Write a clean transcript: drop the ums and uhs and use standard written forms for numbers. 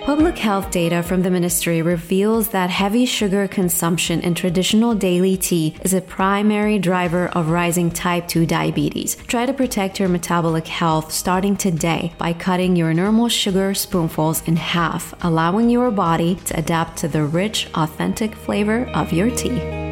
Public health data from the ministry reveals that heavy sugar consumption in traditional daily tea is a primary driver of rising type 2 diabetes. Try to protect your metabolic health starting today by cutting your normal sugar spoonfuls in half, allowing your body to adapt to the rich, authentic flavor of your tea.